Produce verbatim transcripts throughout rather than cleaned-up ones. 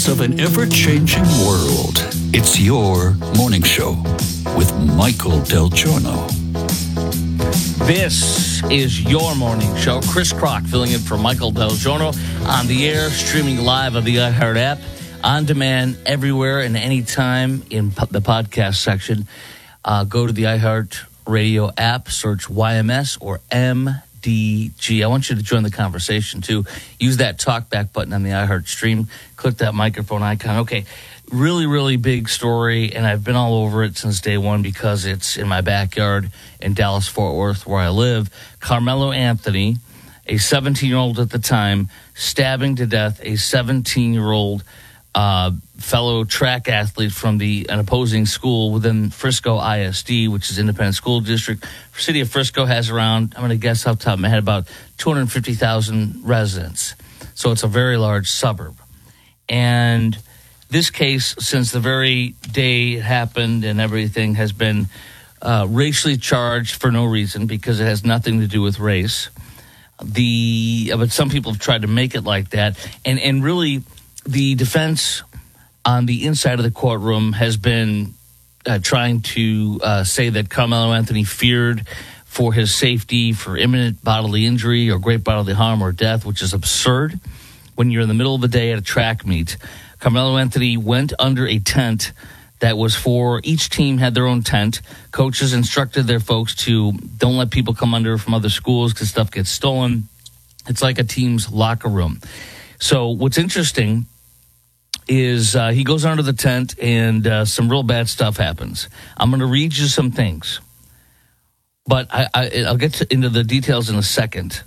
Voice of an ever-changing world. It's your morning show with Michael Del Giorno. This is your morning show. Chris Crock filling in for Michael Del Giorno on the air, streaming live on the iHeart app, on demand everywhere and anytime in the podcast section. Uh, go to the iHeart Radio app, search Y M S or M D G. I want you to join the conversation too. Use that talkback button on the iHeart stream. Click that microphone icon. Okay, really, really big story, and I've been all over it since day one because it's in my backyard in Dallas-Fort Worth where I live. Carmelo Anthony, a seventeen-year-old at the time, stabbing to death a seventeen-year-old uh, fellow track athlete from the an opposing school within Frisco I S D, which is independent school district. The city of Frisco has around, I'm going to guess off the top of my head, about two hundred fifty thousand residents. So it's a very large suburb. And this case, since the very day it happened and everything, has been uh, racially charged for no reason because it has nothing to do with race. The but some people have tried to make it like that, and and really, the defense on the inside of the courtroom has been uh, trying to uh, say that Carmelo Anthony feared for his safety, for imminent bodily injury or great bodily harm or death, which is absurd. When you're in the middle of the day at a track meet, Carmelo Anthony went under a tent that was for, each team had their own tent. Coaches instructed their folks to don't let people come under from other schools because stuff gets stolen. It's like a team's locker room. So what's interesting is uh, he goes under the tent and uh, some real bad stuff happens. I'm going to read you some things, but I, I, I'll get to, into the details in a second.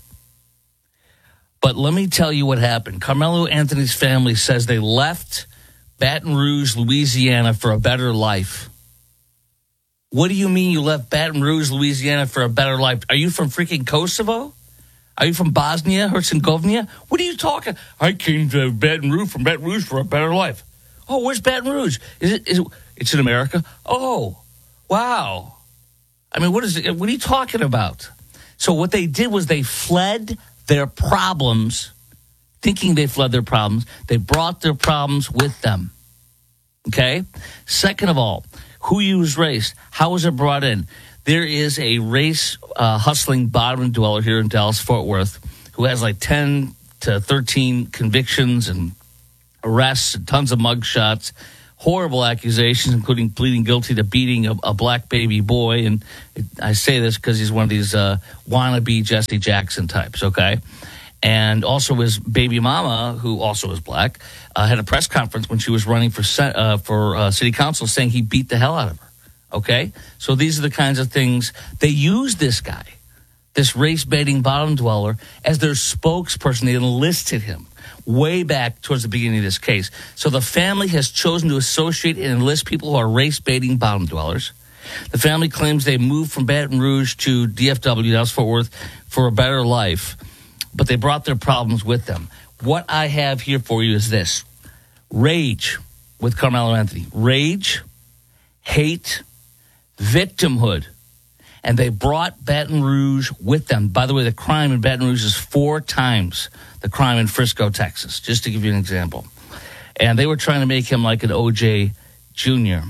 But let me tell you what happened. Carmelo Anthony's family says they left Baton Rouge, Louisiana for a better life. What do you mean you left Baton Rouge, Louisiana for a better life? Are you from freaking Kosovo? Are you from Bosnia, Herzegovina? What are you talking? I came to Baton Rouge from Baton Rouge for a better life. Oh, where's Baton Rouge? Is it? Is it? It's in America. Oh, wow. I mean, what is it? What are you talking about? So what they did was they fled their problems, thinking they fled their problems. They brought their problems with them. Okay? Second of all, who used race? How was it brought in? There is a race uh, hustling bottom dweller here in Dallas-Fort Worth who has like ten to thirteen convictions and arrests and tons of mugshots, horrible accusations, including pleading guilty to beating a, a black baby boy. And it, I say this because he's one of these uh, wannabe Jesse Jackson types, okay? And also his baby mama, who also is black, uh, had a press conference when she was running for uh, for uh, city council saying he beat the hell out of her. Okay? So these are the kinds of things. They use this guy, this race-baiting bottom dweller, as their spokesperson. They enlisted him way back towards the beginning of this case. So the family has chosen to associate and enlist people who are race-baiting bottom dwellers. The family claims they moved from Baton Rouge to D F W, Dallas-Fort Worth, for a better life, but they brought their problems with them. What I have here for you is this. Rage with Carmelo Anthony. Rage, hate, victimhood, and they brought Baton Rouge with them. By the way, the crime in Baton Rouge is four times the crime in Frisco, Texas, just to give you an example. And they were trying to make him like an O J Junior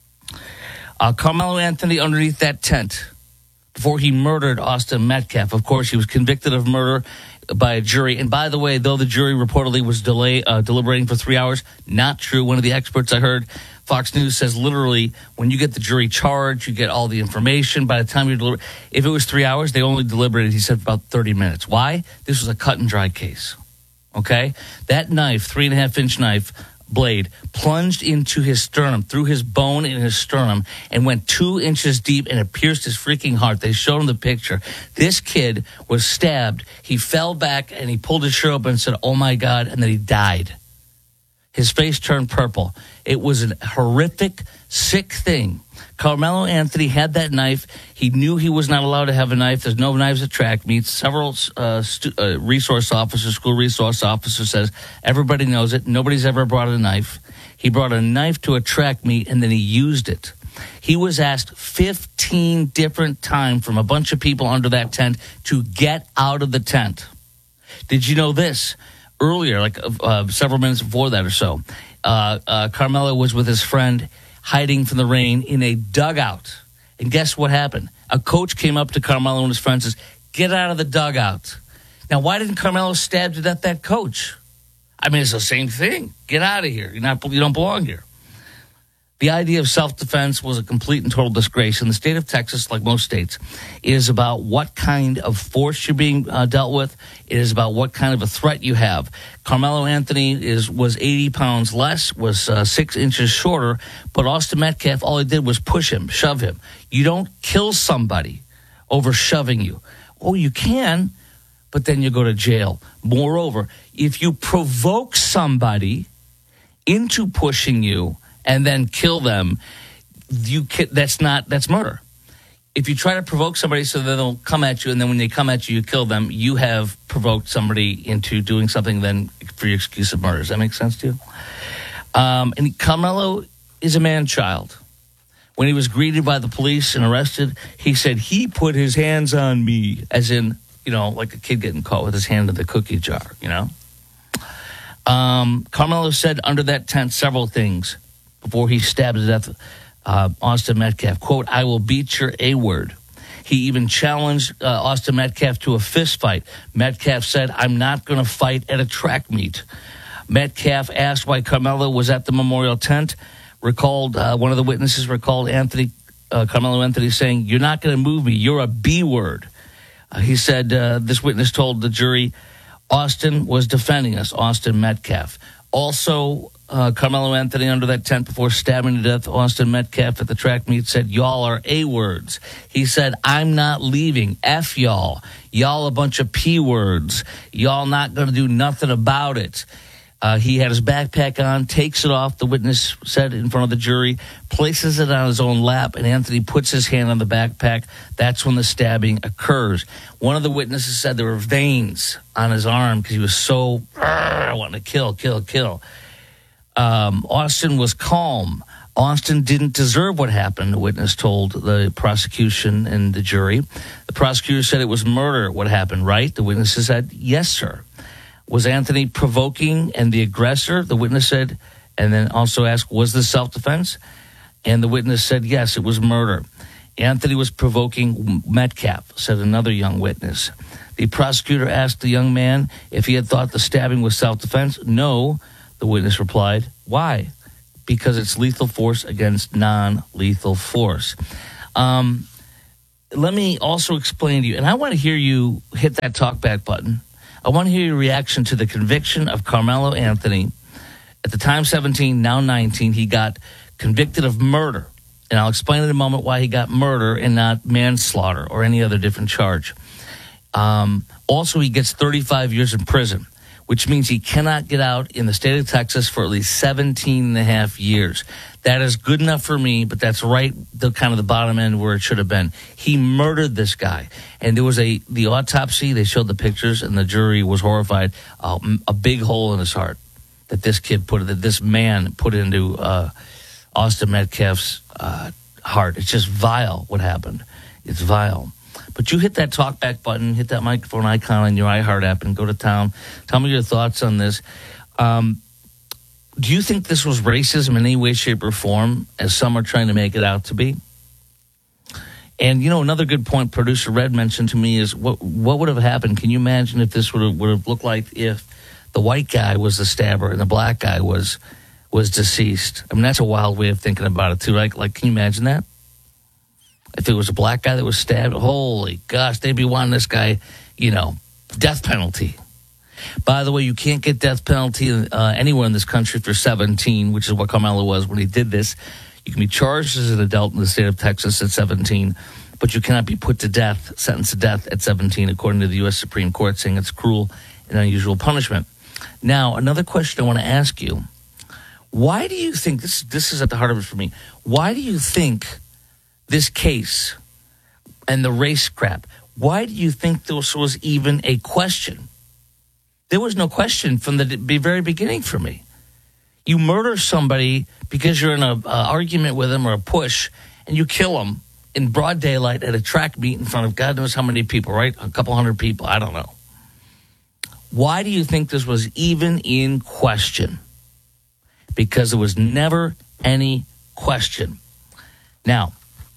Uh, Carmelo Anthony, underneath that tent, before he murdered Austin Metcalf, of course, he was convicted of murder by a jury. And by the way, though the jury reportedly was delay, uh, deliberating for three hours, not true. One of the experts I heard, Fox News, says literally when you get the jury charged, you get all the information. By the time you deliver, if it was three hours, they only deliberated, he said, about thirty minutes. Why? This was a cut and dry case. Okay? That knife, three and a half inch knife blade, plunged into his sternum, through his bone in his sternum, and went two inches deep, and it pierced his freaking heart. They showed him the picture. This kid was stabbed. He fell back, and he pulled his shirt up and said, oh, my God, and then he died. His face turned purple. It was a horrific, sick thing. Carmelo Anthony had that knife. He knew he was not allowed to have a knife. There's no knives at track meets. Several uh, stu- uh, resource officers, school resource officer says everybody knows it. Nobody's ever brought a knife. He brought a knife to a track meet, and then he used it. He was asked fifteen different times from a bunch of people under that tent to get out of the tent. Did you know this? Earlier, like uh, several minutes before that or so, uh, uh, Carmelo was with his friend hiding from the rain in a dugout. And guess what happened? A coach came up to Carmelo and his friend and says, get out of the dugout. Now, why didn't Carmelo stab to death that coach? I mean, it's the same thing. Get out of here. You're not, you don't belong here. The idea of self-defense was a complete and total disgrace. In the state of Texas, like most states, it is about what kind of force you're being uh, dealt with. It is about what kind of a threat you have. Carmelo Anthony is was eighty pounds less, was uh, six inches shorter, but Austin Metcalf, all he did was push him, shove him. You don't kill somebody over shoving you. Oh, you can, but then you go to jail. Moreover, if you provoke somebody into pushing you and then kill them, you can, that's not that's murder. If you try to provoke somebody so that they'll come at you, and then when they come at you, you kill them, you have provoked somebody into doing something then for your excuse of murder. Does that make sense to you? Um, and Carmelo is a man-child. When he was greeted by the police and arrested, he said, he put his hands on me, as in, you know, like a kid getting caught with his hand in the cookie jar, you know? Um, Carmelo said under that tent several things before he stabbed to death uh, Austin Metcalf. Quote, I will beat your A-word. He even challenged uh, Austin Metcalf to a fist fight. Metcalf said, I'm not going to fight at a track meet. Metcalf asked why Carmelo was at the memorial tent. Recalled, uh, one of the witnesses recalled Anthony, uh, Carmelo Anthony saying, you're not going to move me. You're a B-word. Uh, he said, uh, this witness told the jury, Austin was defending us, Austin Metcalf. Also, uh, Carmelo Anthony, under that tent before stabbing to death Austin Metcalf at the track meet, said, y'all are A-words. He said, I'm not leaving. F y'all. Y'all a bunch of P-words. Y'all not going to do nothing about it. Uh, he had his backpack on, takes it off, the witness said in front of the jury, places it on his own lap, and Anthony puts his hand on the backpack. That's when the stabbing occurs. One of the witnesses said there were veins on his arm because he was so wanting to kill, kill, kill. Um, Austin was calm. Austin didn't deserve what happened, the witness told the prosecution and the jury. The prosecutor said it was murder what happened, right? The witnesses said, yes, sir. Was Anthony provoking and the aggressor? The witness said, and then also asked, was this self-defense? And the witness said, yes, it was murder. Anthony was provoking Metcalf, said another young witness. The prosecutor asked the young man if he had thought the stabbing was self-defense. No, the witness replied. Why? Because it's lethal force against non-lethal force. Um, let me also explain to you, and I want to hear you hit that talkback button. I want to hear your reaction to the conviction of Carmelo Anthony. At the time seventeen, now nineteen, he got convicted of murder. And I'll explain in a moment why he got murder and not manslaughter or any other different charge. Um, also, he gets thirty-five years in prison, which means he cannot get out in the state of Texas for at least seventeen and a half years. That is good enough for me, but that's right the kind of the bottom end where it should have been. He murdered this guy. And there was a, the autopsy, they showed the pictures, and the jury was horrified. Uh, a big hole in his heart that this kid put, that this man put into uh, Austin Metcalf's uh, heart. It's just vile what happened. It's vile. But you hit that talkback button, hit that microphone icon on your iHeart app and go to town. Tell me your thoughts on this. Um, do you think this was racism in any way, shape, or form, as some are trying to make it out to be? And, you know, another good point producer Red mentioned to me is what what would have happened? Can you imagine if this would have, would have looked like if the white guy was the stabber and the black guy was was deceased? I mean, that's a wild way of thinking about it, too, right? Like, can you imagine that? If it was a black guy that was stabbed, holy gosh, they'd be wanting this guy, you know, death penalty. By the way, you can't get death penalty uh, anywhere in this country for seventeen, which is what Carmelo was when he did this. You can be charged as an adult in the state of Texas at seventeen, but you cannot be put to death, sentenced to death at seventeen, according to the U S Supreme Court, saying it's cruel and unusual punishment. Now, another question I want to ask you. Why do you think, this, this is at the heart of it for me, why do you think this case and the race crap, why do you think this was even a question? There was no question from the very beginning for me. You murder somebody because you're in an argument with them or a push, and you kill them in broad daylight at a track meet in front of God knows how many people, right? A couple hundred people, I don't know. Why do you think this was even in question? because there was never any question. Now,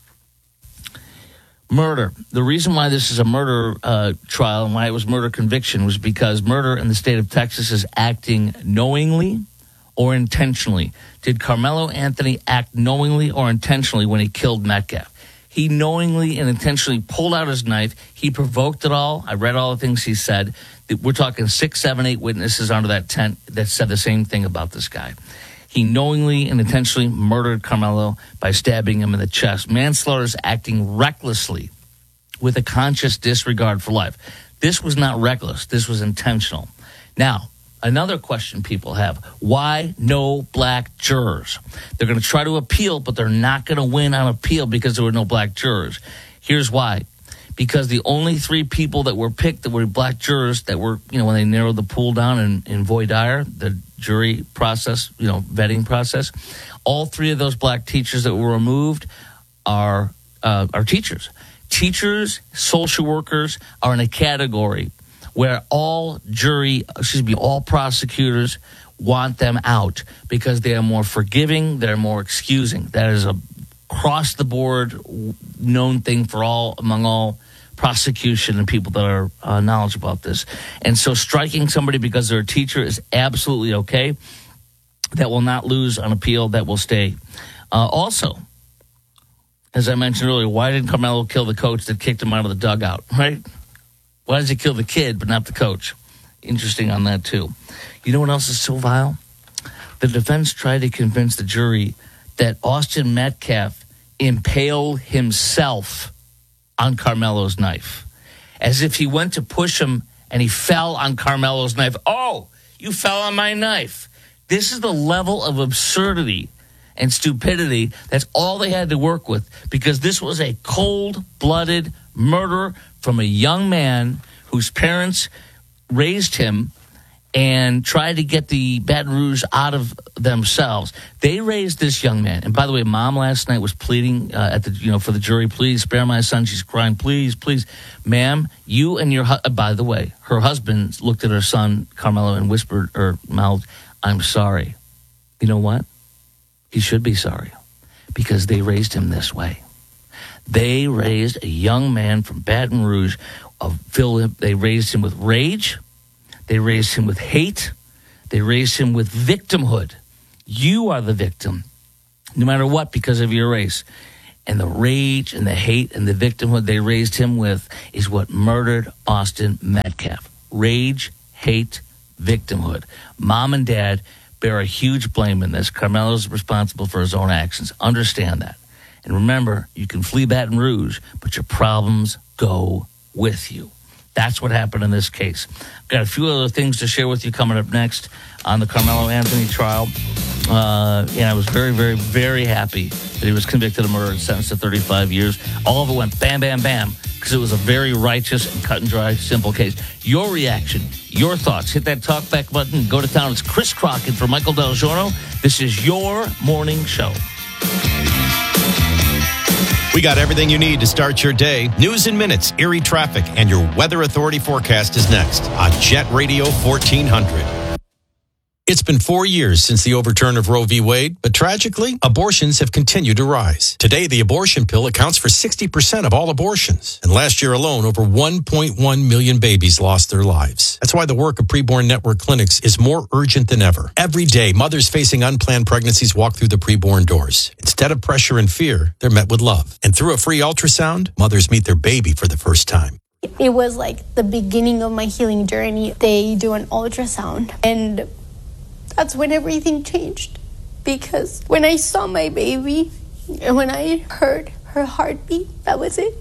murder. The reason why this is a murder uh, trial and why it was murder conviction was because murder in the state of Texas is acting knowingly or intentionally. Did Carmelo Anthony act knowingly or intentionally when he killed Metcalf? He knowingly and intentionally pulled out his knife. He provoked it all. I read all the things he said. We're talking six, seven, eight witnesses under that tent that said the same thing about this guy. He knowingly and intentionally murdered Carmelo by stabbing him in the chest. Manslaughter is acting recklessly with a conscious disregard for life. This was not reckless. This was intentional. Now, another question people have, why no black jurors? They're going to try to appeal, but they're not going to win on appeal because there were no black jurors. Here's why. Because the only three people that were picked that were black jurors that were, you know, when they narrowed the pool down in, in voir dire, the jury process, you know, vetting process, all three of those black teachers that were removed are uh, are teachers. Teachers, social workers are in a category where all jury, excuse me, all prosecutors want them out because they are more forgiving, they're more excusing. That is a across-the-board known thing for all, among all prosecution and people that are uh, knowledgeable about this. And so striking somebody because they're a teacher is absolutely okay. That will not lose on appeal. That will stay. Uh, also, as I mentioned earlier, why didn't Carmelo kill the coach that kicked him out of the dugout, right? Why does he kill the kid but not the coach? Interesting on that, too. You know what else is so vile? The defense tried to convince the jury that Austin Metcalf impaled himself on Carmelo's knife, as if he went to push him and he fell on Carmelo's knife. Oh, you fell on my knife. This is the level of absurdity and stupidity. That's all they had to work with, because this was a cold-blooded murder from a young man whose parents raised him and tried to get the Baton Rouge out of themselves. They raised this young man. And by the way, mom last night was pleading uh, at the, you know, for the jury, please spare my son. She's crying, please, please. Ma'am, you and your, hu- by the way, her husband looked at her son, Carmelo, and whispered or mouthed, I'm sorry. You know what? He should be sorry, because they raised him this way. They raised a young man from Baton Rouge. Of Philip. They raised him with rage. They raised him with hate. They raised him with victimhood. You are the victim, no matter what, because of your race. And the rage and the hate and the victimhood they raised him with is what murdered Austin Metcalf. Rage, hate, victimhood. Mom and dad bear a huge blame in this. Carmelo's responsible for his own actions. Understand that. And remember, you can flee Baton Rouge, but your problems go with you. That's what happened in this case. Got a few other things to share with you coming up next on the Carmelo Anthony trial. Uh, and I was very, very, very happy that he was convicted of murder and sentenced to thirty-five years. All of it went bam, bam, bam, because it was a very righteous and cut and dry, simple case. Your reaction, your thoughts, hit that talk back button, go to town. It's Chris Crockett for Michael Del Giorno. This is your morning show. We got everything you need to start your day. News in minutes, Erie traffic, and your Weather Authority forecast is next on Jet Radio fourteen hundred. It's been four years since the overturn of Roe v. Wade, but tragically, abortions have continued to rise. Today, the abortion pill accounts for sixty percent of all abortions. And last year alone, over one point one million babies lost their lives. That's why the work of Preborn Network clinics is more urgent than ever. Every day, mothers facing unplanned pregnancies walk through the preborn doors. Instead of pressure and fear, they're met with love. And through a free ultrasound, mothers meet their baby for the first time. It was like the beginning of my healing journey. They do an ultrasound, and that's when everything changed, because when I saw my baby and when I heard her heartbeat, that was it.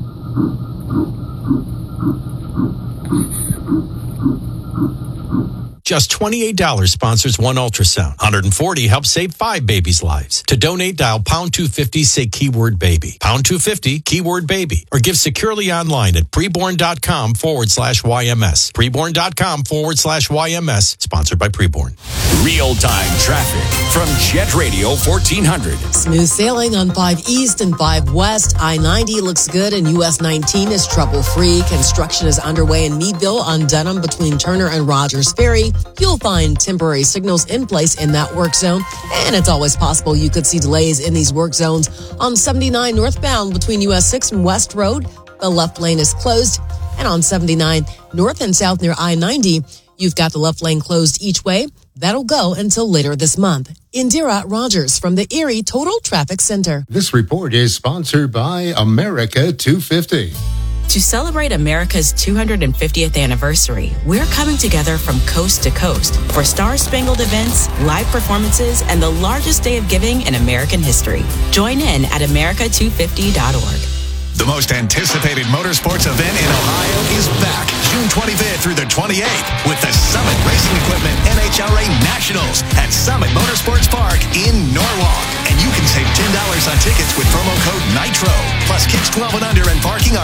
Just twenty-eight dollars sponsors one ultrasound. one hundred forty dollars helps save five babies' lives. To donate, dial pound two fifty, say keyword baby. Pound two fifty, keyword baby. Or give securely online at preborn.com forward slash YMS. Preborn.com forward slash YMS. Sponsored by Preborn. Real-time traffic from Jet Radio fourteen hundred. Smooth sailing on five East and five West. I ninety looks good and U S nineteen is trouble-free. Construction is underway in Meadville on Denham between Turner and Rogers Ferry. You'll find temporary signals in place in that work zone, and it's always possible you could see delays in these work zones. On seventy-nine northbound between U S six and West Road, the left lane is closed, and on seventy-nine north and south near I ninety, you've got the left lane closed each way. That'll go until later this month. Indira Rogers from the Erie Total Traffic Center. This report is sponsored by America two fifty. To celebrate America's two hundred fiftieth anniversary, we're coming together from coast to coast for star-spangled events, live performances, and the largest day of giving in American history. Join in at america two fifty dot org. The most anticipated motorsports event in Ohio is back June twenty-fifth through the twenty-eighth with the Summit Racing Equipment N H R A Nationals at Summit Motorsports Park in Norwalk. And you can save ten dollars on tickets with promo code NITRO. Plus, kids twelve and under and parking are